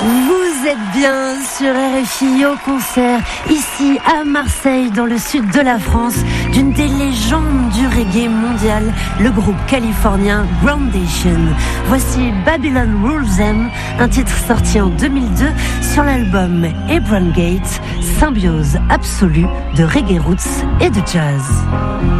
Vous êtes bien sur RFI au concert, ici à Marseille, dans le sud de la France, d'une des légendes du reggae mondial, le groupe californien Groundation. Voici Babylon Rules Them, un titre sorti en 2002 sur l'album Hebron Gate, symbiose absolue de reggae roots et de jazz.